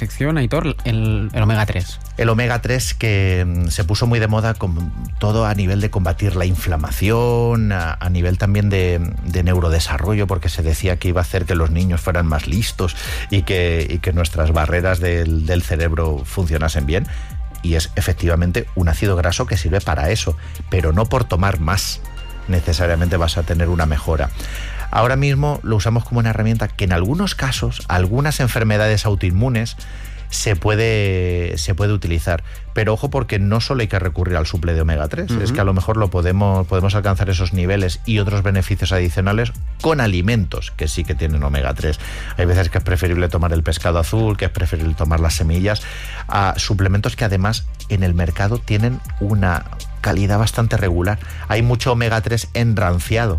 sección, Aitor, el omega 3. El omega 3 que se puso muy de moda con todo a nivel de combatir la inflamación, a nivel también de neurodesarrollo, porque se decía que iba a hacer que los niños fueran más listos y que nuestras barreras del cerebro funcionasen bien. Y es efectivamente un ácido graso que sirve para eso, pero no por tomar más necesariamente vas a tener una mejora. Ahora mismo lo usamos como una herramienta que en algunos casos, algunas enfermedades autoinmunes, se puede utilizar. Pero ojo, porque no solo hay que recurrir al suple de omega 3, es que a lo mejor podemos alcanzar esos niveles y otros beneficios adicionales con alimentos que sí que tienen omega 3. Hay veces que es preferible tomar el pescado azul, que es preferible tomar las semillas, a suplementos que además en el mercado tienen una calidad bastante regular. Hay mucho omega 3 enranciado,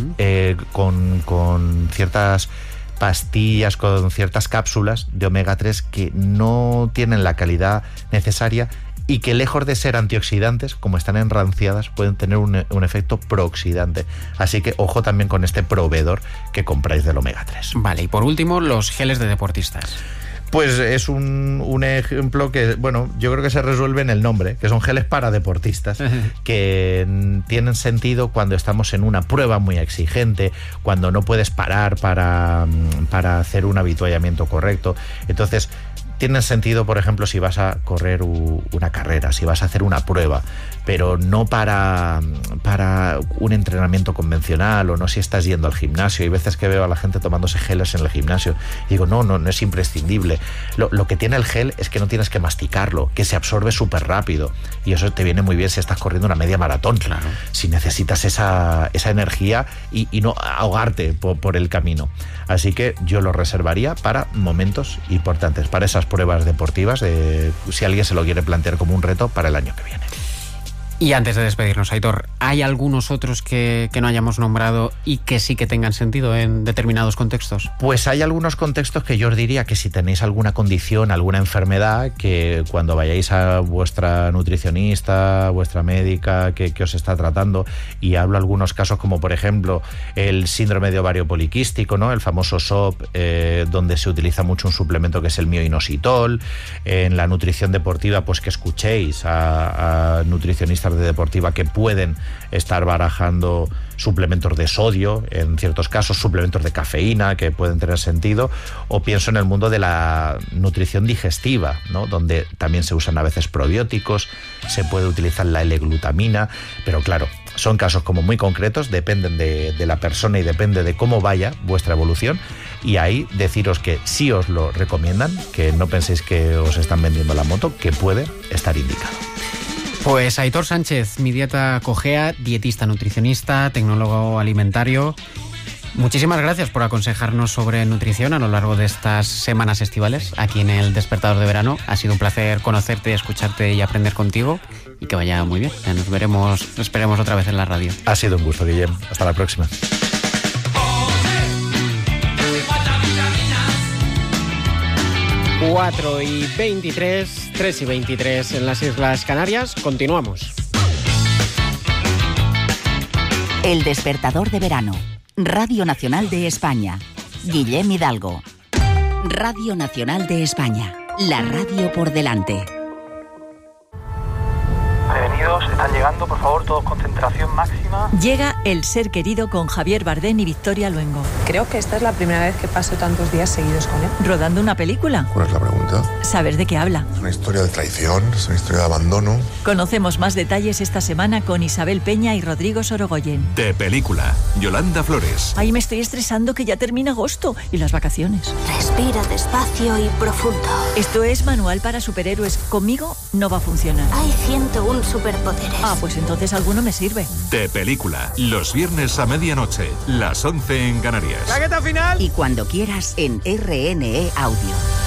con ciertas pastillas, con ciertas cápsulas de omega 3 que no tienen la calidad necesaria y que, lejos de ser antioxidantes, como están enranciadas, pueden tener un efecto prooxidante. Así que ojo también con este proveedor que compráis del omega 3. Vale, y por último, los geles de deportistas. Pues es un ejemplo que, bueno, yo creo que se resuelve en el nombre, que son geles para deportistas, que tienen sentido cuando estamos en una prueba muy exigente, cuando no puedes parar para hacer un avituallamiento correcto. Entonces, tienen sentido, por ejemplo, si vas a correr una carrera, si vas a hacer una prueba, pero no para un entrenamiento convencional, o no si estás yendo al gimnasio. Hay veces que veo a la gente tomándose geles en el gimnasio y digo, no es imprescindible. Lo que tiene el gel es que no tienes que masticarlo, que se absorbe súper rápido, y eso te viene muy bien si estás corriendo una media maratón. Claro. Si necesitas esa energía y no ahogarte por el camino. Así que yo lo reservaría para momentos importantes, para esas pruebas deportivas, si alguien se lo quiere plantear como un reto para el año que viene. Y antes de despedirnos, Aitor, ¿hay algunos otros que no hayamos nombrado y que sí que tengan sentido en determinados contextos? Pues hay algunos contextos que yo os diría que si tenéis alguna condición, alguna enfermedad, que cuando vayáis a vuestra nutricionista, vuestra médica que os está tratando, y hablo algunos casos como por ejemplo el síndrome de ovario poliquístico, ¿no? El famoso SOP, donde se utiliza mucho un suplemento que es el mioinositol. En la nutrición deportiva, pues que escuchéis a nutricionistas de deportiva que pueden estar barajando suplementos de sodio, en ciertos casos suplementos de cafeína que pueden tener sentido, o pienso en el mundo de la nutrición digestiva, ¿no? Donde también se usan a veces probióticos, se puede utilizar la L-glutamina, pero claro, son casos como muy concretos, dependen de la persona y depende de cómo vaya vuestra evolución, y ahí deciros que sí os lo recomiendan, que no penséis que os están vendiendo la moto, que puede estar indicado. Pues Aitor Sánchez, Mi Dieta Cogea, dietista, nutricionista, tecnólogo alimentario. Muchísimas gracias por aconsejarnos sobre nutrición a lo largo de estas semanas estivales aquí en el Despertador de Verano. Ha sido un placer conocerte, escucharte y aprender contigo, y que vaya muy bien. Ya nos esperemos otra vez en la radio. Ha sido un gusto, Guillem. Hasta la próxima. 4:23, 3:23 en las Islas Canarias. Continuamos. El Despertador de Verano. Radio Nacional de España. Guillem Hidalgo. Radio Nacional de España. La radio por delante. Prevenidos, están llegando, por favor, todos concentración máxima. Llega El Ser Querido con Javier Bardem y Victoria Luengo. Creo que esta es la primera vez que paso tantos días seguidos con él. ¿Rodando una película? ¿Cuál es la pregunta? ¿Saber de qué habla? Es una historia de traición, es una historia de abandono. Conocemos más detalles esta semana con Isabel Peña y Rodrigo Sorogoyen. De película, Yolanda Flores. Ay, me estoy estresando que ya termina agosto y las vacaciones. Respira despacio y profundo. Esto es Manual para Superhéroes. Conmigo no va a funcionar. Hay 101 superpoderes. Ah, pues entonces alguno me sirve. De película, los viernes a medianoche, las 11 en Canarias. ¡Claqueta final! Y cuando quieras en RNE Audio.